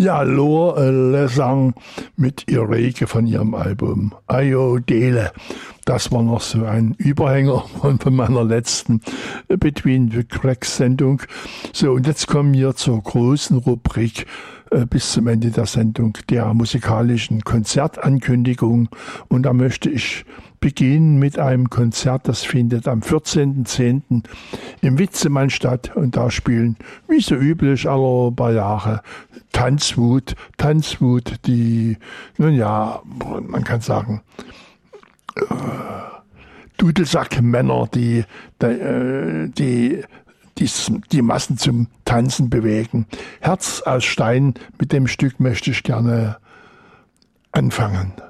Ja, Lore Lesang mit Ireke von ihrem Album Ayodele. Das war noch so ein Überhänger von meiner letzten Between the Cracks Sendung. So, und jetzt kommen wir zur großen Rubrik bis zum Ende der Sendung der musikalischen Konzertankündigung. Und da möchte ich beginnen mit einem Konzert, das findet am 14.10. im Witzemann statt. Und da spielen, wie so üblich, alle paar Jahre Tanzwut, die, nun ja, man kann sagen, Dudelsackmänner, die Massen zum Tanzen bewegen. Herz aus Stein, mit dem Stück möchte ich gerne anfangen.